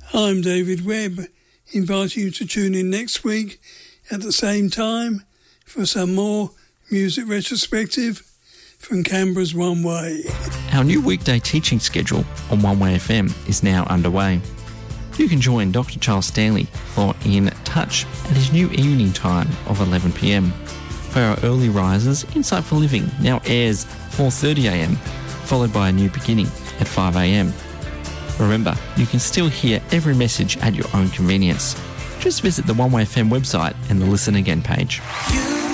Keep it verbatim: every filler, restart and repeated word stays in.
I'm David Webb, inviting you to tune in next week at the same time for some more music retrospective from Canberra's One Way. Our new weekday teaching schedule on One Way F M is now underway. You can join Doctor Charles Stanley for In Touch at his new evening time of eleven p m. For our early risers, Insight for Living now airs four thirty a m, followed by A New Beginning at five a m. Remember, you can still hear every message at your own convenience. Just visit the One Way F M website and the Listen Again page. You